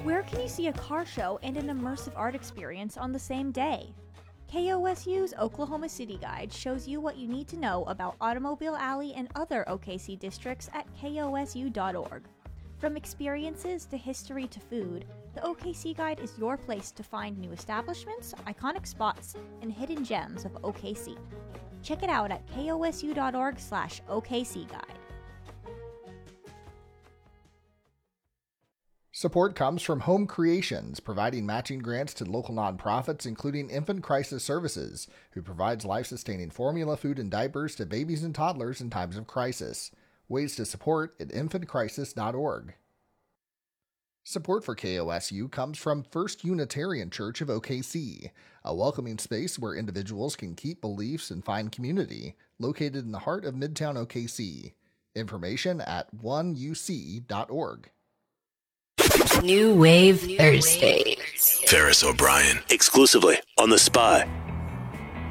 Where can you see a car show and an immersive art experience on the same day? KOSU's Oklahoma City Guide shows you what you need to know about Automobile Alley and other OKC districts at kosu.org. From experiences to history to food, the OKC Guide is your place to find new establishments, iconic spots, and hidden gems of OKC. Check it out at kosu.org/OKC Guide. Support comes from Home Creations, providing matching grants to local nonprofits, including Infant Crisis Services, who provides life-sustaining formula, food, and diapers to babies and toddlers in times of crisis. Ways to support at infantcrisis.org. Support for KOSU comes from First Unitarian Church of OKC, a welcoming space where individuals can keep beliefs and find community, located in the heart of Midtown OKC. Information at oneuc.org. New Wave Thursdays. Ferris O'Brien, exclusively on The Spy.